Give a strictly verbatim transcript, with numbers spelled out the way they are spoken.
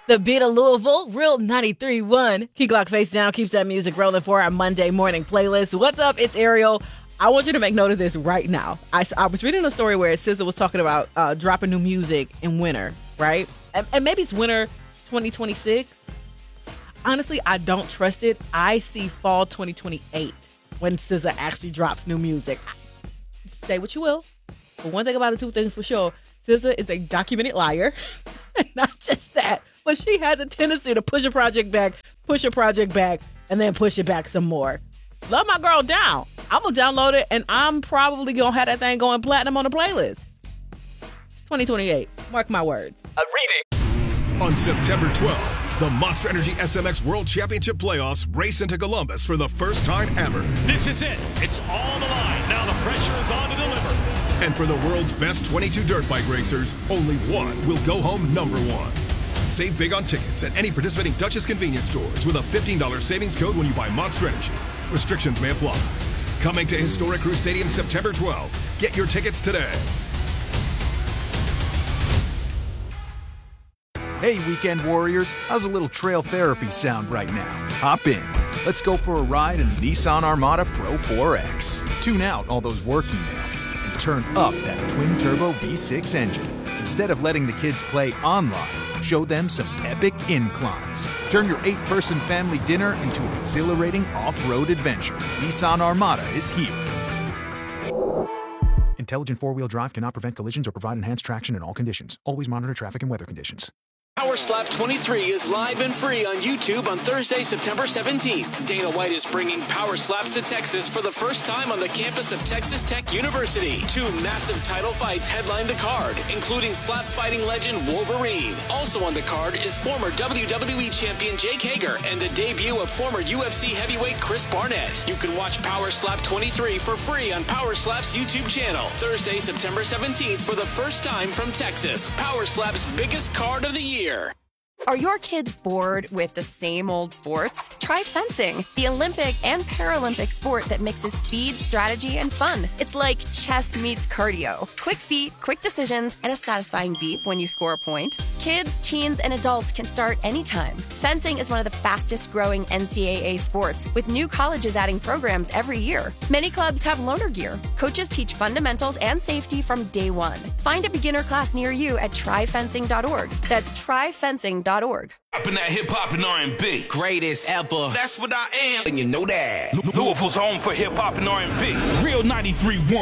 The beat of Louisville, Real ninety-three point one. Key Glock face down, keeps that music rolling for our Monday morning playlist. What's up? It's Ariel. I want you to make note of this right now. I, I was reading a story where S Z A was talking about uh, dropping new music in winter, right? And, and maybe it's winter twenty twenty-six. Honestly, I don't trust it. I see fall twenty twenty-eight when S Z A actually drops new music. Say what you will. But one thing about it, two things for sure. S Z A is a documented liar. And not just that, but she has a tendency to push a project back, push a project back, and then push it back some more. Love my girl down. I'm going to download it, and I'm probably going to have that thing going platinum on the playlist. twenty twenty-eight. Mark my words. I'm reading. On September twelfth, the Monster Energy S M X World Championship Playoffs race into Columbus for the first time ever. This is it. It's on the line. Now the pressure is on to deliver. And for the world's best twenty-two dirt bike racers, only one will go home number one. Save big on tickets at any participating Dutchess convenience stores with a fifteen dollars savings code when you buy Monster Energy. Restrictions may apply. Coming to Historic Crew Stadium September twelfth. Get your tickets today. Hey, weekend warriors, how's a little trail therapy sound right now? Hop in. Let's go for a ride in the Nissan Armada Pro four X. Tune out all those work emails and turn up that twin-turbo V six engine. Instead of letting the kids play online, show them some epic inclines. Turn your eight-person family dinner into an exhilarating off-road adventure. Nissan Armada is here. Intelligent four-wheel drive cannot prevent collisions or provide enhanced traction in all conditions. Always monitor traffic and weather conditions. Power Slap twenty-three is live and free on YouTube on Thursday, September seventeenth. Dana White is bringing Power Slaps to Texas for the first time on the campus of Texas Tech University. Two massive title fights headline the card, including slap fighting legend Wolverine. Also on the card is former W W E champion Jake Hager and the debut of former U F C heavyweight Chris Barnett. You can watch Power Slap twenty-three for free on Power Slap's YouTube channel. Thursday, September seventeenth for the first time from Texas. Power Slap's biggest card of the year. Are your kids bored with the same old sports? Try fencing, the Olympic and Paralympic sport that mixes speed, strategy, and fun. It's like chess meets cardio. Quick feet, quick decisions, and a satisfying beep when you score a point. Kids, teens, and adults can start anytime. Fencing is one of the fastest growing N C double A sports, with new colleges adding programs every year. Many clubs have loaner gear. Coaches teach fundamentals and safety from day one. Find a beginner class near you at try fencing dot org. That's try fencing dot org. Rapping that hip hop and R and B. Greatest ever. That's what I am. And you know that. Louisville's home for hip hop and R and B. Real ninety-three point one.